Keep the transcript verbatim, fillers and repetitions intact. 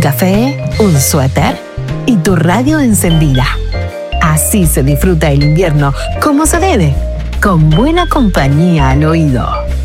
café, un suéter y tu radio encendida. Así se disfruta el invierno como se debe, con buena compañía al oído.